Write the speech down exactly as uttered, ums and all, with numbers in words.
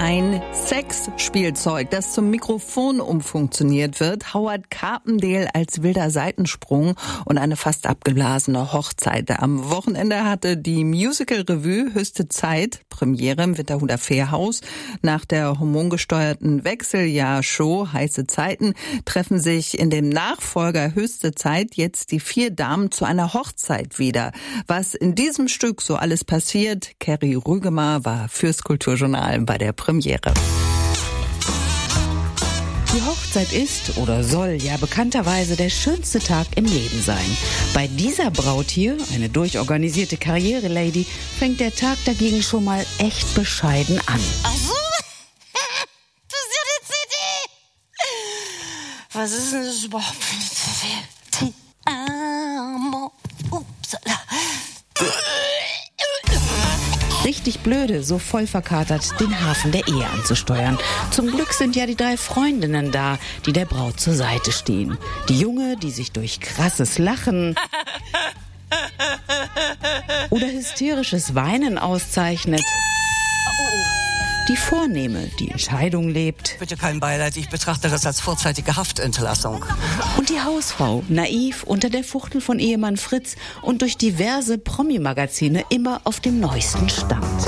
Ein Sexspielzeug, das zum Mikrofon umfunktioniert wird, Howard Carpendale als wilder Seitensprung und eine fast abgeblasene Hochzeit. Am Wochenende hatte die Musical-Revue Höchste Zeit Premiere im Winterhuder Fährhaus. Nach der hormongesteuerten Wechseljahr-Show Heiße Zeiten treffen sich in dem Nachfolger Höchste Zeit jetzt die vier Damen zu einer Hochzeit wieder. Was in diesem Stück so alles passiert, Kerry Rügemar war fürs Kulturjournal bei der Premiere. Die Hochzeit ist oder soll ja bekannterweise der schönste Tag im Leben sein. Bei dieser Braut hier, eine durchorganisierte Karrierelady, fängt der Tag dagegen schon mal echt bescheiden an. Ach so? Das ist ja die C D. Was ist denn das überhaupt für eine C D? Ti amo. Upsala. Richtig blöde, so voll verkatert, den Hafen der Ehe anzusteuern. Zum Glück sind ja die drei Freundinnen da, die der Braut zur Seite stehen. Die Junge, die sich durch krasses Lachen oder hysterisches Weinen auszeichnet. Die Vornehme, die in Scheidung lebt. Bitte kein Beileid, ich betrachte das als vorzeitige Haftentlassung. Und die Hausfrau, naiv, unter der Fuchtel von Ehemann Fritz und durch diverse Promi-Magazine immer auf dem neuesten Stand.